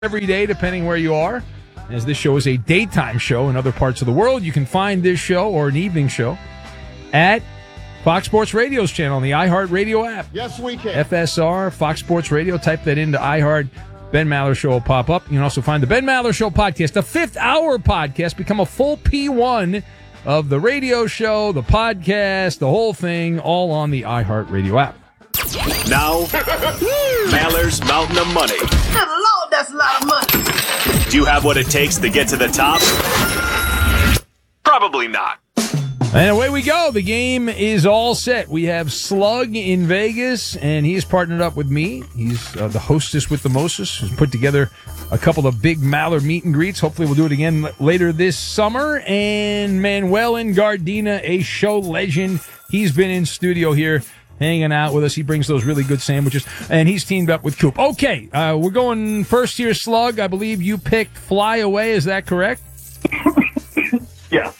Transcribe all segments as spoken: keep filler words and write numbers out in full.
every day, depending where you are. As this show is a daytime show in other parts of the world, you can find this show or an evening show at Fox Sports Radio's channel on the iHeartRadio app. Yes, we can. F S R, Fox Sports Radio. Type that into iHeart. Ben Maller Show will pop up. You can also find the Ben Maller Show podcast, the fifth hour podcast. Become a full P one of the radio show, the podcast, the whole thing, all on the iHeartRadio app. Now, Maller's Mountain of Money. Good Lord, that's a lot of money. Do you have what it takes to get to the top? Probably not. And away we go. The game is all set. We have Slug in Vegas, and he's partnered up with me. He's uh, the hostess with the mostest. He's put together a couple of big Maller meet and greets. Hopefully we'll do it again later this summer. And Manuel Gardena, a show legend. He's been in studio here hanging out with us. He brings those really good sandwiches, and he's teamed up with Coop. Okay, uh, we're going first here, Slug. I believe you picked Fly Away. Is that correct? Yeah.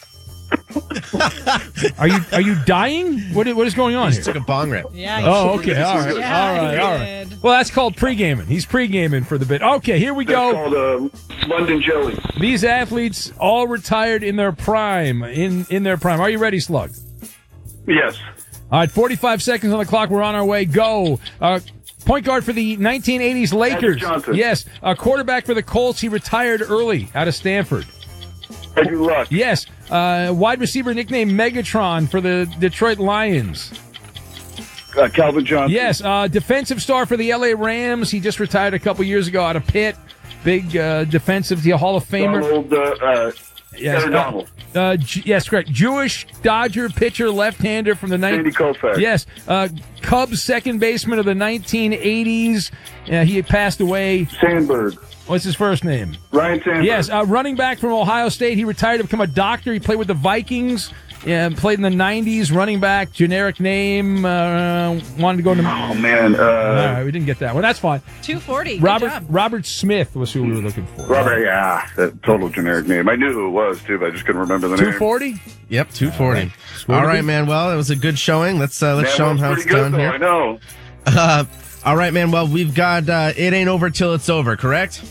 Are you are you dying? What what is going on He here? just took a bong rip. Yeah. Oh, okay. All right. Yeah, all right. he All right. did. Well, that's called pre-gaming. He's pre-gaming for the bit. Okay, here we That's go. called uh, London Jelly. These athletes all retired in their prime. In in their prime. Are you ready, Slug? Yes. All right. forty-five seconds on the clock. We're on our way. Go. Uh, point guard for the nineteen eighties Lakers. Johnson. Yes. Uh, quarterback for the Colts. He retired early out of Stanford. Andrew Luck. Yes. Uh, wide receiver nicknamed Megatron for the Detroit Lions. Uh, Calvin Johnson. Yes, uh, defensive star for the L A Rams. He just retired a couple years ago out of Pitt. Big uh, defensive Hall of Famer. Donald, uh, uh, Yes, Aaron uh, Donald. uh, J- yes, correct. Jewish Dodger pitcher, left-hander from the Sandy nineteen. Koufax. Yes, uh, Cubs second baseman of the nineteen eighties. Uh, he had passed away. Sandberg. What's his first name? Ryan Sandberg. Yes, uh, running back from Ohio State. He retired to become a doctor. He played with the Vikings. Yeah, played in the nineties. Running back, generic name. Uh, wanted to go into. Oh, man. Uh, All right, we didn't get that one. That's fine. two forty. Good Robert job. Robert Smith was who we were looking for. Robert, yeah. That total generic name. I knew who it was, too, but I just couldn't remember the two name. forty. Yep, two forty. All right. All right, man. Well, it was a good showing. Let's uh, let's That show was them how pretty it's good, done though, here. I know. Uh, all right, man. Well, we've got uh, It Ain't Over Till It's Over, correct?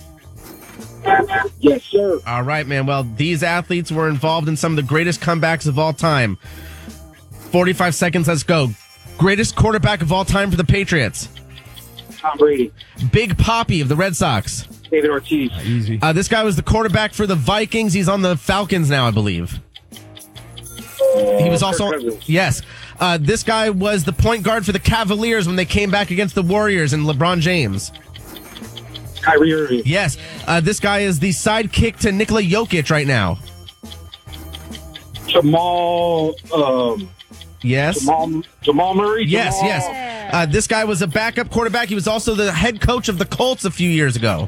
Yes, sir. All right, man. Well, these athletes were involved in some of the greatest comebacks of all time. forty-five seconds, let's go. Greatest quarterback of all time for the Patriots. Tom Brady. Big Papi of the Red Sox. David Ortiz. Easy. Uh, this guy was the quarterback for the Vikings. He's on the Falcons now, I believe. He was also... Kirk Cousins. Yes. Uh, this guy was the point guard for the Cavaliers when they came back against the Warriors and LeBron James. Kyrie Irving. Yes. Uh, this guy is the sidekick to Nikola Jokic right now. Jamal, um, Yes. Jamal, Jamal Murray. Yes, Jamal- yes. Uh, this guy was a backup quarterback. He was also the head coach of the Colts a few years ago.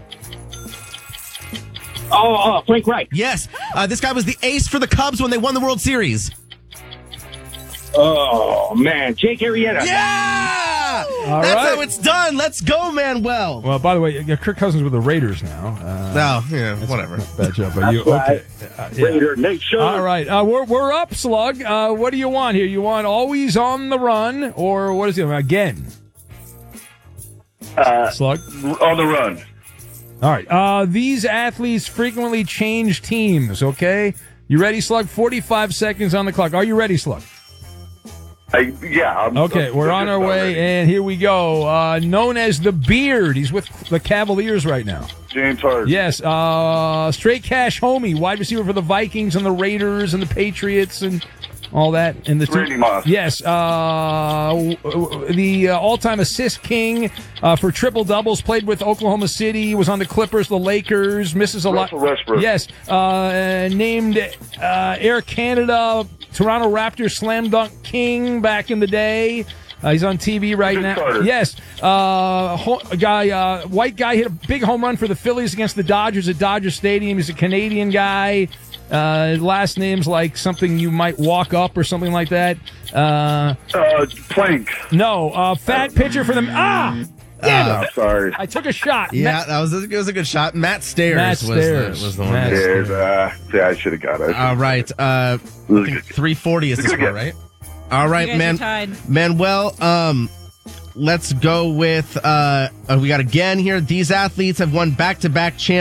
Oh, uh, Frank Reich. Yes. Uh, this guy was the ace for the Cubs when they won the World Series. Oh, man. Jake Arrieta. Yeah! All That's right. how it's done. Let's go, Manuel. Well, by the way, yeah, Kirk Cousins with the Raiders now. Uh, No, yeah, whatever. Bad job by you. That's Okay. Uh, yeah. Raider Nation. All right. Uh, we're we're up, Slug. Uh, what do you want here? You want always on the run, or what is it again? Uh, Slug. on the run. All right. Uh, these athletes frequently change teams. Okay. You ready, Slug? Forty-five seconds on the clock. Are you ready, Slug? I, yeah. I'm, Okay, I'm we're on just our about way, ready. and here we go. Uh, known as the Beard, he's with the Cavaliers right now. James Harden. Yes, uh, straight cash homie, wide receiver for the Vikings and the Raiders and the Patriots and all that. And the two- Randy Moss. Yes, uh, w- w- the uh, all-time assist king uh, for triple doubles. Played with Oklahoma City. Was on the Clippers, the Lakers. Misses a lot. Russell Westbrook. Yes, uh, named uh, Air Canada Toronto Raptors slam dunk king back in the day. Uh, he's on T V right Good now. starter. Yes, uh, ho- a guy, uh, white guy hit a big home run for the Phillies against the Dodgers at Dodger Stadium. He's a Canadian guy. Uh, last name's like something you might walk up or something like that. Uh, Uh, Plank. no, uh, fat pitcher for them. Ah, damn Uh, it! I'm sorry. I took a shot. Yeah, Matt- that was a, it was a good shot. Matt Stairs, Matt was, Stairs. the, was the one. Matt- There's, uh, yeah, I should have got it. All right. Uh, I think three forty is the Good score, guess. right? All right, You guys man. are tied. Manuel, um, let's go with, uh, uh, we got again here. These athletes have won back-to-back championships.